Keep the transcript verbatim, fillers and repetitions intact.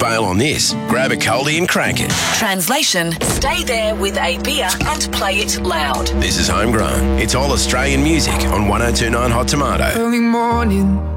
fail on this. Grab a coldie and crank it. Translation, stay there with a beer and play it loud. This is Homegrown. It's all Australian music on one oh two point nine Hot Tomato. Early morning,